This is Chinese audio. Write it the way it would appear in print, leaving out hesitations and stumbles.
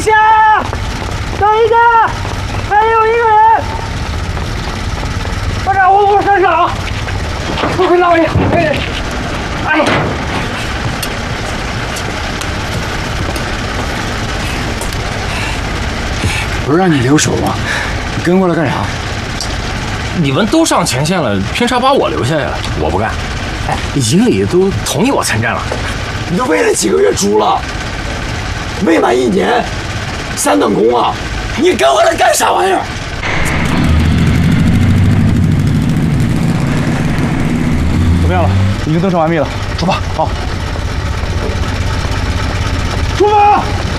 下！等一下，还有一个人！班长，我身上，不可老爷，哎。 不是让你留守吗？你跟过来干啥？ 你们都上前线了，偏差把我留下来了，我不干。哎，营里都同意我参战了。 你都喂了几个月猪了，未满1年，3等功啊！你跟我来干啥玩意儿？ 怎么样了？已经登城完毕了，走吧。好，出发！